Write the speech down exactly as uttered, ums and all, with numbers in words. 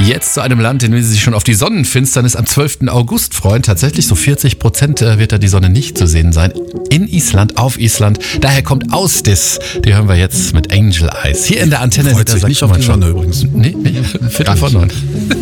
Jetzt zu einem Land, in dem Sie sich schon auf die Sonnenfinsternis am zwölften August freuen. Tatsächlich so vierzig Prozent wird da die Sonne nicht zu sehen sein. In Island, auf Island. Daher kommt Ausdis. Die hören wir jetzt mit Angel Eyes. Hier in der Antenne. Freut sich nicht auf die Sonne übrigens. Nee, nee. Viertel vor neun.